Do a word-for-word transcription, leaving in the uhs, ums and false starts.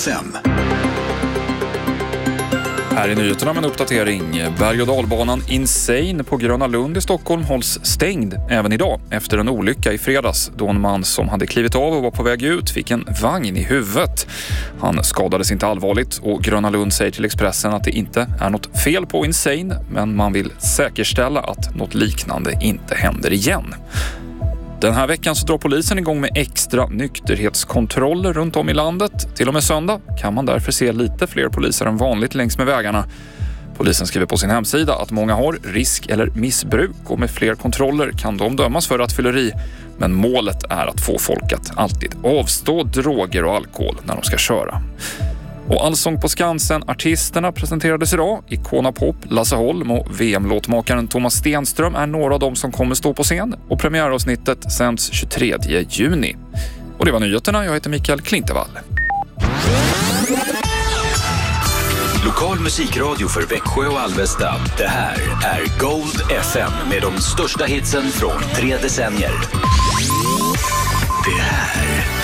F M. Här är nyheterna med en uppdatering. Berg- och dalbanan Insane på Gröna Lund i Stockholm hålls stängd även idag efter en olycka i fredags då en man som hade klivit av och var på väg ut fick en vagn i huvudet. Han skadades inte allvarligt och Gröna Lund säger till Expressen att det inte är något fel på Insane, men man vill säkerställa att något liknande inte händer igen. Den här veckan så drar polisen igång med extra nykterhetskontroller runt om i landet. Till och med söndag kan man därför se lite fler poliser än vanligt längs med vägarna. Polisen skriver på sin hemsida att många har risk eller missbruk och med fler kontroller kan de dömas för rattfylleri. Men målet är att få folk att alltid avstå droger och alkohol när de ska köra. Och Allsång på Skansen, artisterna presenterades idag. Icona Pop, Lasse Holm och V M-låtmakaren Thomas Stenström är några av dem som kommer stå på scen. Och premiäravsnittet sänds tjugotredje juni. Och det var nyheterna, jag heter Mikael Klintevall. Lokal musikradio för Växjö och Alvesta. Det här är Gold F M med de största hitsen från tre decennier. Det här